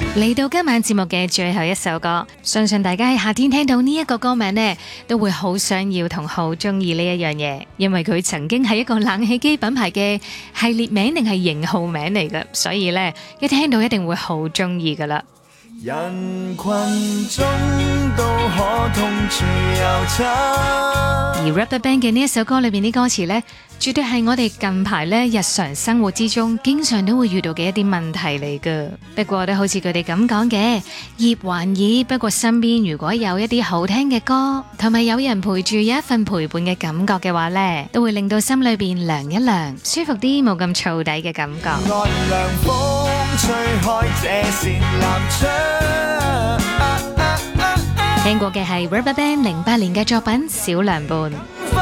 嚟到今晚節目嘅最後一首歌，相信大家喺夏天聽到呢一個歌名呢，都會好想要同好中意呢一樣嘢，因為佢曾經係一個冷氣機品牌嘅系列名定係型號名嚟嘅，所以呢，一聽到一定會好中意噶啦。 人群中都可同處有差。 而 RubberBand 嘅呢一首歌裏邊啲歌詞呢，絕對係我哋近排呢日常生活之中經常都會遇到嘅一啲問題嚟噶。不過都好似佢哋咁講嘅，葉還葉，不過身邊如果有一啲好聽嘅歌，同埋有人陪住，有一份陪伴嘅感覺嘅話呢，都會令到心裏邊涼一涼，舒服啲，冇咁燥底嘅感覺。 按涼風吹開這扇南窗。 聽過嘅係 RubberBand 08年嘅作品《小涼伴》。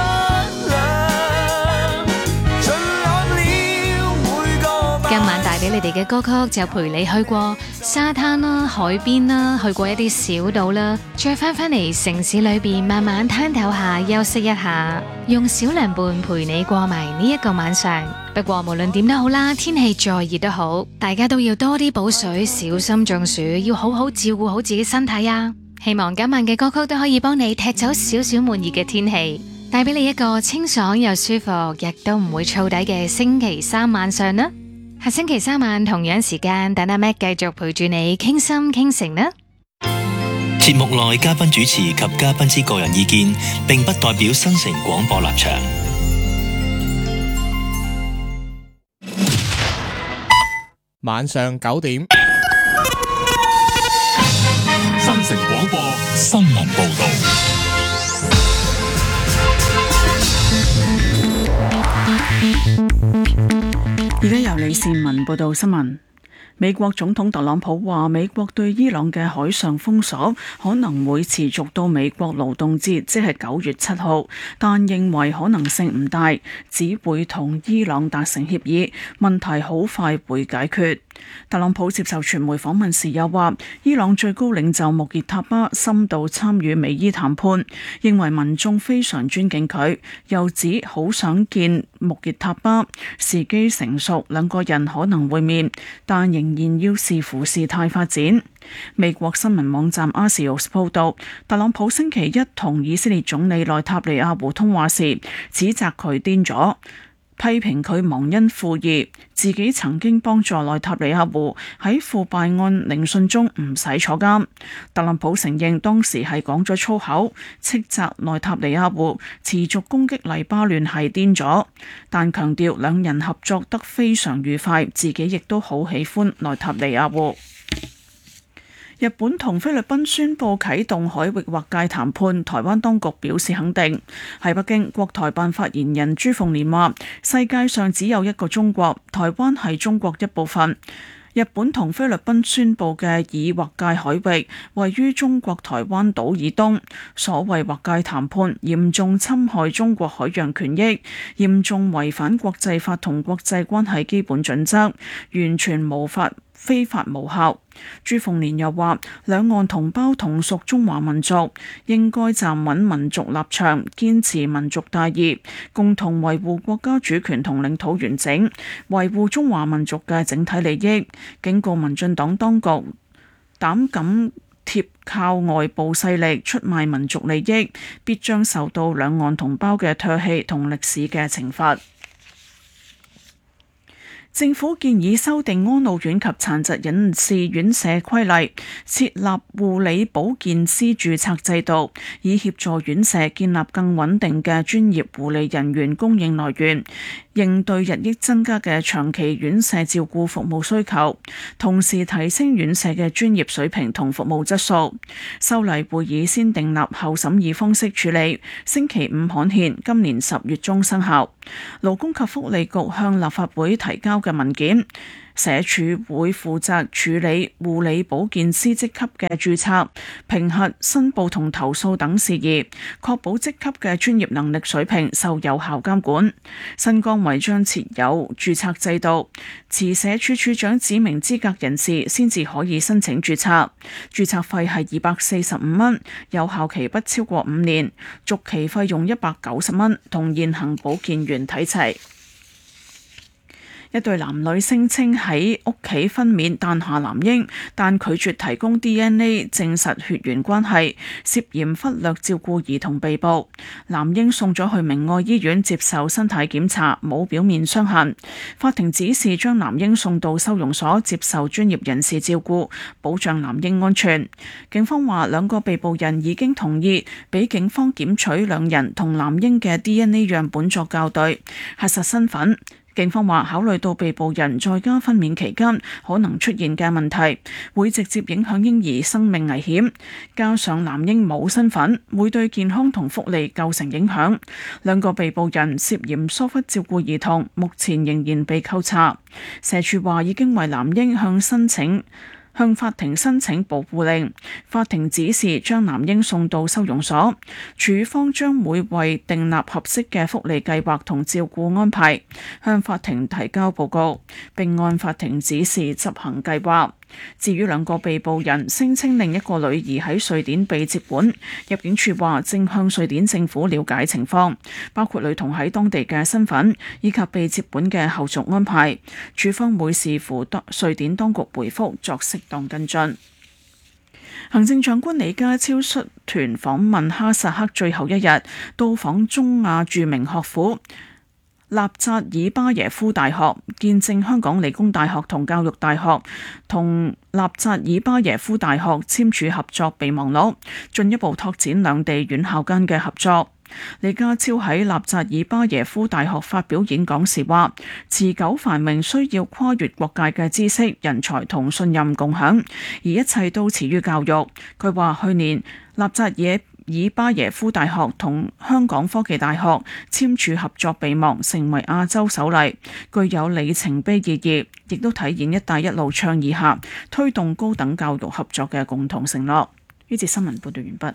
今晚帶俾你哋嘅歌曲就陪你去過沙灘啦、海邊啦，去過一啲小島啦，再翻嚟城市裏邊慢慢攤抖下，休息一下，用小涼伴陪你過埋呢一個晚上。不過無論點都好啦，天氣再熱都好，大家都要多啲補水，小心中暑，要好好照顧好自己身體啊！希望今晚嘅歌曲都可以幫你踢走少少悶熱嘅天氣，帶俾你一個清爽又舒服，亦都唔會燥底嘅星期三晚上啦。下星期三晚同樣時間，等阿 Mac 繼續陪住你傾心傾情啦。 節目內嘉賓主持及嘉賓之個人意見，並不代表新城廣播立場。 晚上9點， 新城廣播新聞報道。 而家由李善文報道新聞。美國總統特朗普話，美國對伊朗嘅海上封鎖可能會持續到美國勞動節，即係9月7號，但認為可能性唔大，只會同伊朗達成協議，問題好快會解決。特朗普接受傳媒訪問時又話，伊朗最高領袖穆傑塔巴深度參與美伊談判，認為民眾非常尊敬佢，又指好想見穆傑塔巴，時機成熟，兩個人可能會面，但仍然要視乎事態發展。美國新聞網站 Axios 報道，特朗普星期一同以色列總理內塔尼亞胡通話時，指責佢癲咗，批評佢忘恩負義，自己曾經幫助內塔尼亞胡喺腐敗案聆訊中唔使坐監。特朗普承認當時係講咗粗口，斥責內塔尼亞胡持續攻擊黎巴嫩係癲咗，但強調兩人合作得非常愉快，自己亦都好喜歡內塔尼亞胡。日本同菲律賓宣布啟動海域劃界談判，台灣當局表示肯定。喺北京，國台辦發言人朱鳳蓮話：世界上只有一個中國，台灣係中國一部分。日本同菲律賓宣布嘅已劃界海域位於中國台灣島以東，所謂劃界談判嚴重侵害中國海洋權益，嚴重違反國際法同國際關係基本準則，完全無法非法無效。朱鳳蓮又話，兩岸同胞同屬中華民族，應該站穩民族立場，堅持民族大義，共同維護國家主權同領土完整，維護中華民族嘅整體利益。警告民進黨當局膽敢貼靠外部勢力出賣民族利益，必將受到兩岸同胞嘅唾棄同歷史嘅懲罰。政府建議修訂安老院及殘疾人士院舍規例，設立護理保健師註冊制度，以協助院舍建立更穩定嘅專業護理人員供應來源，應對日益增加嘅長期院舍照顧服務需求，同時提升院舍嘅專業水平同服務質素。修例會議先訂立後審議方式處理，星期五刊憲，今年10月中生效。勞工及福利局向立法會提交嘅文件，社署會負責處理護理保健師職級嘅註冊、評核、申報同投訴等事宜，確保職級嘅專業能力水平受有效監管。新崗位將設有註冊制度，持社署署長指明資格人士先至可以申請註冊。註冊費係245蚊，有效期不超過5年，續期費用190蚊，同現行保健員睇齊。 一對男女聲稱喺屋企分娩誕下男嬰，但拒絕提供 DNA 證實血緣關係，涉嫌忽略照顧兒童被捕。男嬰送咗去明愛醫院接受身體檢查，冇表面傷痕。法庭指示將男嬰送到收容所接受專業人士照顧，保障男嬰安全。警方話兩個被捕人已經同意俾警方檢取兩人同男嬰嘅 DNA 樣本作校對，核實身份。警方話考慮到被捕人在家分娩期間可能出現嘅問題，會直接影響嬰兒生命危險，加上男嬰冇身份，會對健康同福利構成影響。兩個被捕人涉嫌疏忽照顧兒童，目前仍然被扣查。社署話已經為男嬰向法庭申請保護令，法庭指示將男嬰送到收容所，署方將會為訂立合適嘅福利計劃同照顧安排，向法庭提交報告，並按法庭指示執行計劃。至於兩個被捕人聲稱另一個女兒喺瑞典被接管，入境處話正向瑞典政府了解情況，包括女童喺當地嘅身份以及被接管嘅後續安排。處方會視乎瑞典當局回覆作適當跟進。行政長官李家超率團訪問哈薩克最後一日，到訪中亞著名學府納扎爾巴耶夫大學，見證香港理工大學同教育大學同納扎爾巴耶夫大學簽署合作備忘錄，進一步拓展兩地院校間嘅合作。李家超喺納扎爾巴耶夫大學發表演講時話，持久繁榮需要跨越國界嘅知識、人才同信任共享，而一切都始於教育。佢話去年納扎爾巴耶夫大學同香港科技大學簽署合作備忘，成為亞洲首例，具有里程碑意義，亦都體現一帶一路倡議下推動高等教育合作嘅共同承諾。呢節新聞報道完畢。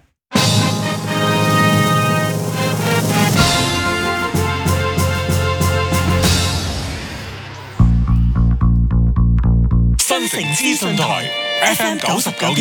新城資訊台 FM 99.9